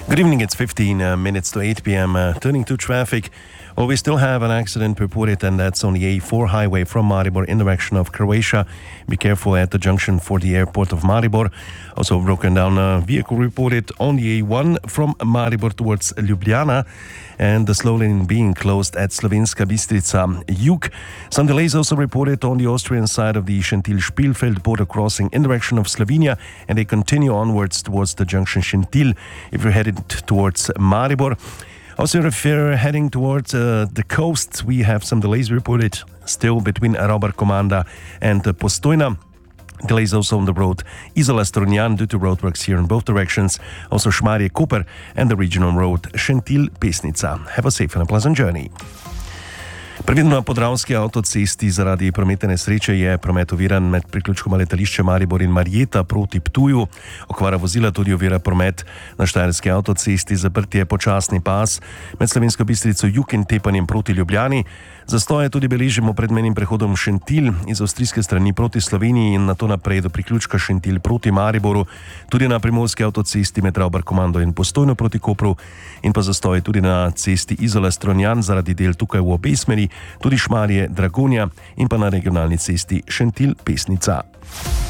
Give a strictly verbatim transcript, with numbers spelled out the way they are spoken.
Good evening, it's fifteen uh, minutes to eight p.m. Uh, turning to traffic. Well, we still have an accident reported, and that's on the A four highway from Maribor in direction of Croatia. Be careful at the junction for the airport of Maribor. Also, broken down uh, vehicle reported on the A one from Maribor towards Ljubljana, and the slow lane being closed at Slovenska Bistrica Jug. Some delays also reported on the Austrian side of the Šentilj-Špilfeld border crossing in direction of Slovenia, and they continue onwards towards the junction Šentilj if you're headed towards Maribor. Also, if you're heading towards uh, the coast, we have some delays reported still between Robar Komanda and uh, Postojna. Delays also on the road Izola-Strunjan due to roadworks here in both directions. Also Šmarje-Koper and the regional road Šentilj-Pesnica. Have a safe and a pleasant journey. Previdno na Podravski avtocesti zaradi prometne nesreče je promet oviran med priključkoma letališče Maribor in Marjeta proti Ptuju. Okvara vozila tudi ovira promet na Štajerski avtocesti, zaprt je počasni pas med Slovensko Bistrico Jug in tepanjem proti Ljubljani. Zastoje tudi beležimo pred mejnim prehodom Šentilj iz avstrijske strani proti Sloveniji in nato naprej do priključka Šentilj proti Mariboru, tudi na Primorski avtocesti med Robar Komando in Postojno proti Kopru, in pa zastoje tudi na cesti Izola-Strunjan zaradi del tukaj v obe smeri, tudi Šmarje-Dragonja in pa na regionalni cesti Šentilj-Pesnica.